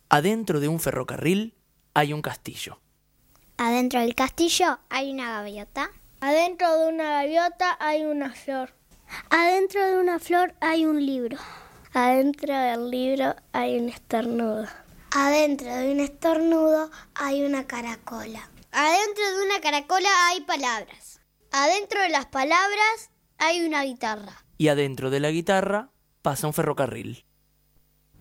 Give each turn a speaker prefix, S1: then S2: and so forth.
S1: Adentro de un ferrocarril hay un castillo.
S2: Adentro del castillo hay una gaviota.
S3: Adentro de una gaviota hay una flor.
S2: Adentro de una flor hay un libro.
S3: Adentro del libro hay un estornudo.
S2: Adentro de un estornudo hay una caracola.
S4: Adentro de una caracola hay palabras. Adentro de las palabras hay una guitarra.
S1: Y adentro de la guitarra pasa un ferrocarril.